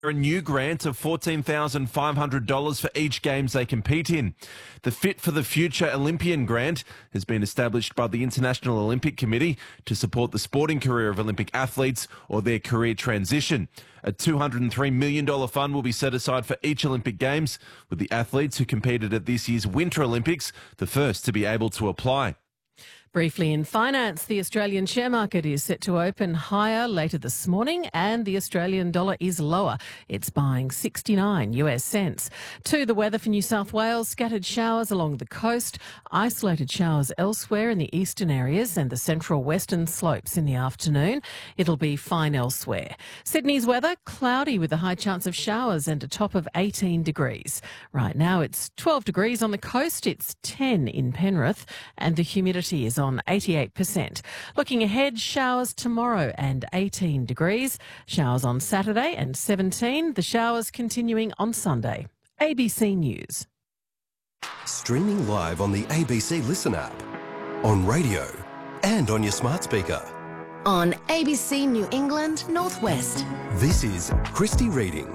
a new grant of $14,500 for each Games they compete in. The Fit for the Future Olympian grant has been established by the International Olympic Committee to support the sporting career of Olympic athletes or their career transition. A $203 million fund will be set aside for each Olympic Games, with the athletes who competed at this year's Winter Olympics the first to be able to apply. Briefly in finance, the Australian share market is set to open higher later this morning and the Australian dollar is lower. It's buying 69 US cents. To the weather for New South Wales, scattered showers along the coast, isolated showers elsewhere in the eastern areas and the central western slopes in the afternoon. It'll be fine elsewhere. Sydney's weather, cloudy with a high chance of showers and a top of 18 degrees. Right now it's 12 degrees on the coast, it's 10 in Penrith and the humidity is on 88%. Looking ahead, showers tomorrow and 18 degrees. Showers on Saturday and 17. The showers continuing on Sunday. ABC News. Streaming live on the ABC Listen app, on radio and on your smart speaker. On ABC New England Northwest. This is Christy Reading.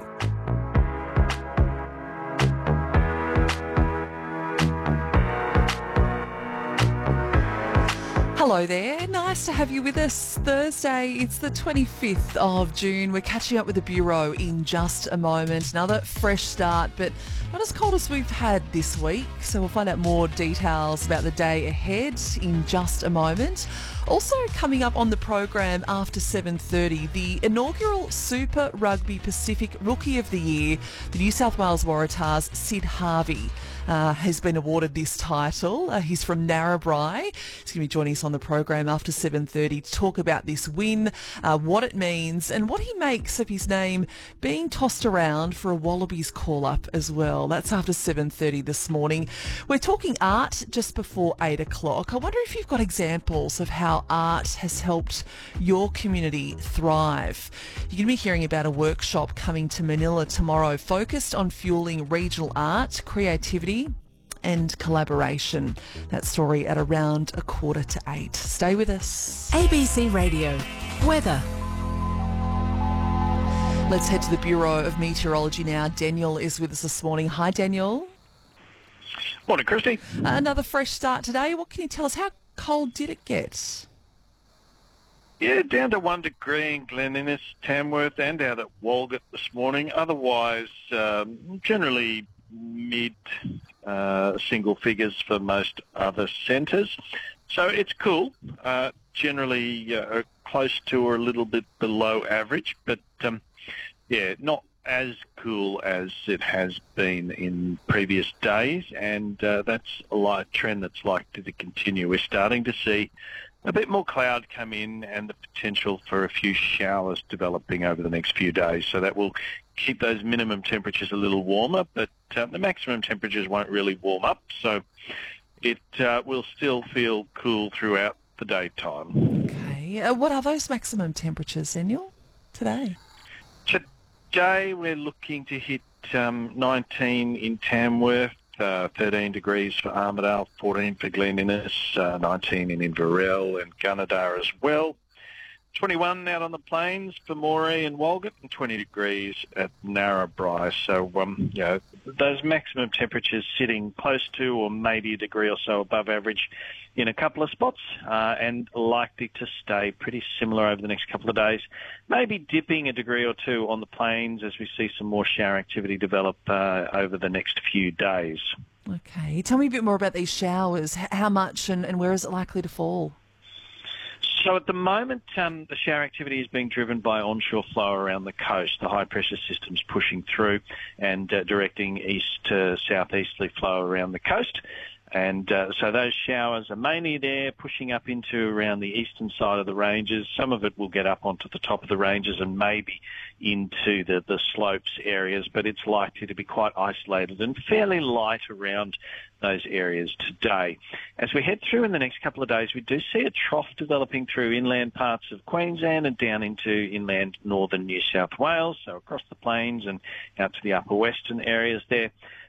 Hello there. Nice to have you with us. Thursday, it's the 25th of June. We're catching up with the Bureau in just a moment. Another fresh start, but not as cold as we've had this week. So we'll find out more details about the day ahead in just a moment. Also coming up on the program after 7:30, the inaugural Super Rugby Pacific Rookie of the Year, the New South Wales Waratahs, Sid Harvey, has been awarded this title. He's from Narrabri. He's going to be joining us on the program after 7:30 to talk about this win, what it means and what he makes of his name being tossed around for a Wallabies call-up as well. That's after 7:30 this morning. We're talking art just before 8 o'clock. I wonder if you've got examples of how art has helped your community thrive. You're going to be hearing about a workshop coming to Manila tomorrow focused on fueling regional art, creativity and collaboration. That story at around 7:45. Stay with us. ABC Radio. Weather. Let's head to the Bureau of Meteorology now. Daniel is with us this morning. Hi, Daniel. Morning, Christy. Another fresh start today. What can you tell us? How cold did it get? Yeah, down to 1 degree in Glen Innes, Tamworth, and out at Walgett this morning. Otherwise, generally mid single figures for most other centres. So it's cool, generally close to or a little bit below average, but not as cool as it has been in previous days, and that's a light trend that's likely to continue. We're starting to see a bit more cloud come in and the potential for a few showers developing over the next few days. So that will keep those minimum temperatures a little warmer, but the maximum temperatures won't really warm up. So it will still feel cool throughout the daytime. Okay. What are those maximum temperatures, Daniel, today? Today we're looking to hit 19 in Tamworth, 13 degrees for Armidale, 14 for Glen Innes, 19 in Inverell and Gunnedah as well. 21 out on the plains for Moree and Walgett, and 20 degrees at Narrabri. So, those maximum temperatures sitting close to or maybe a degree or so above average in a couple of spots, and likely to stay pretty similar over the next couple of days. Maybe dipping a degree or two on the plains as we see some more shower activity develop over the next few days. Okay. Tell me a bit more about these showers. How much and where is it likely to fall? So at the moment, the shower activity is being driven by onshore flow around the coast. The high-pressure system's pushing through and directing east to southeasterly flow around the coast. And so those showers are mainly there, pushing up into around the eastern side of the ranges. Some of it will get up onto the top of the ranges and maybe into the slopes areas, but it's likely to be quite isolated and fairly light around those areas today. As we head through in the next couple of days, we do see a trough developing through inland parts of Queensland and down into inland northern New South Wales, so across the plains and out to the upper western areas there.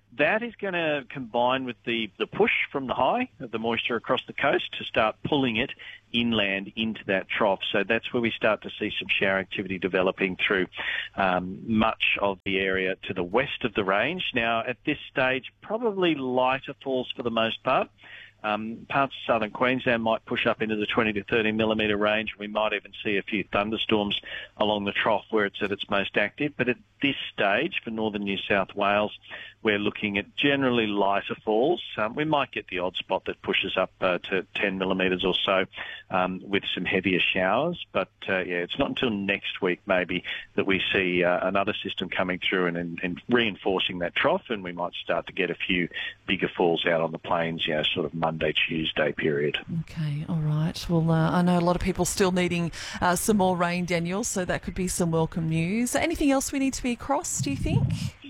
That is going to combine with the push from the high of the moisture across the coast to start pulling it inland into that trough. So that's where we start to see some shower activity developing through much of the area to the west of the range. Now, at this stage, probably lighter falls for the most part. Parts of southern Queensland might push up into the 20 to 30 millimetre range. We might even see a few thunderstorms along the trough where it's at its most active. But at this stage, for northern New South Wales, we're looking at generally lighter falls. We might get the odd spot that pushes up to 10 millimetres or so with some heavier showers. But, it's not until next week maybe that we see another system coming through and reinforcing that trough, and we might start to get a few bigger falls out on the plains, sort of Monday, Tuesday period. Okay, all right. Well, I know a lot of people still needing some more rain, Daniel, so that could be some welcome news. Anything else we need to be across, do you think?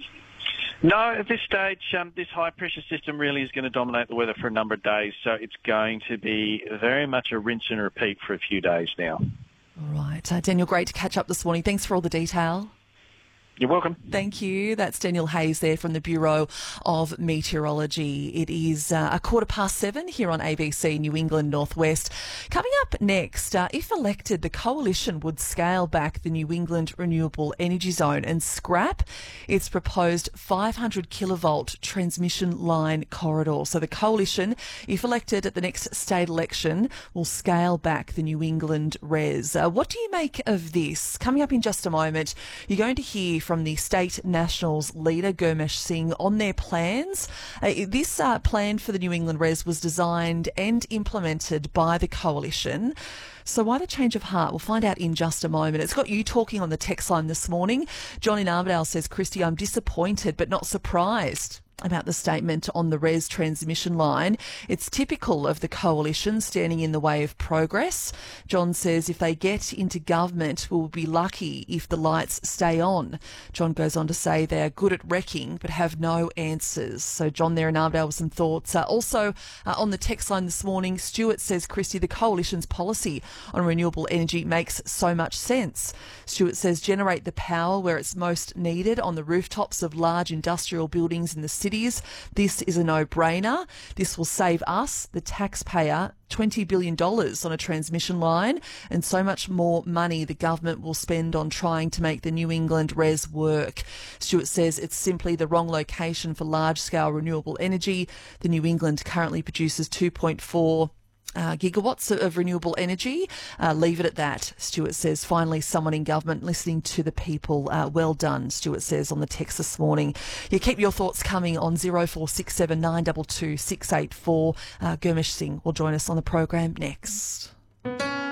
No, at this stage, this high-pressure system really is going to dominate the weather for a number of days, so it's going to be very much a rinse and repeat for a few days now. All right. Daniel, great to catch up this morning. Thanks for all the detail. You're welcome. Thank you. That's Daniel Hayes there from the Bureau of Meteorology. It is 7:15 here on ABC New England Northwest. Coming up next, if elected, the Coalition would scale back the New England Renewable Energy Zone and scrap its proposed 500 kilovolt transmission line corridor. So the Coalition, if elected at the next state election, will scale back the New England REZ. What do you make of this? Coming up in just a moment, you're going to hear from the State Nationals leader, Gurmesh Singh, on their plans. This plan for the New England REZ was designed and implemented by the Coalition. So why the change of heart? We'll find out in just a moment. It's got you talking on the text line this morning. John in Armidale says, Christy, I'm disappointed but not surprised about the statement on the REZ transmission line. It's typical of the Coalition standing in the way of progress. John says if they get into government, we'll be lucky if the lights stay on. John goes on to say they are good at wrecking but have no answers. So John there in Armidale with some thoughts. Also on the text line this morning, Stuart says, Christy, the Coalition's policy on renewable energy makes so much sense. Stuart says generate the power where it's most needed on the rooftops of large industrial buildings in the city. This is a no-brainer. This will save us, the taxpayer, $20 billion on a transmission line, and so much more money the government will spend on trying to make the New England REZ work. Stuart says it's simply the wrong location for large-scale renewable energy. The New England currently produces 2.4 gigawatts of renewable energy. Leave it at that, Stuart says. Finally, someone in government listening to the people. Well done, Stuart says on the text this morning. You keep your thoughts coming on 0467 922 684. Gurmesh Singh will join us on the program next.